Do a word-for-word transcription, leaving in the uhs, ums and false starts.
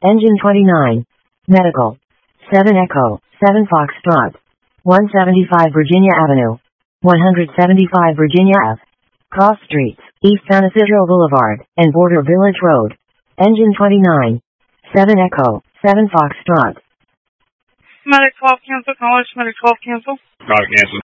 Engine twenty-nine. Medical. seven Echo, seven Foxtrot. one seventy-five Virginia Avenue. one seventy-five Virginia Avenue. Cross Streets, East San Isidro Boulevard, and Border Village Road. Engine twenty-nine. seven Echo, seven Foxtrot. Medic twelve cancel, college, Medic twelve cancel. Product cancel.